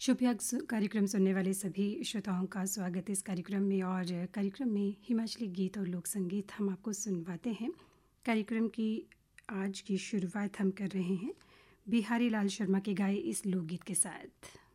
शुभ कार्यक्रम सुनने वाले सभी श्रोताओं का स्वागत है इस कार्यक्रम में। और कार्यक्रम में हिमाचली गीत और लोक संगीत हम आपको सुनवाते हैं। कार्यक्रम की आज की शुरुआत हम कर रहे हैं बिहारी लाल शर्मा के गाए इस लोकगीत के साथ।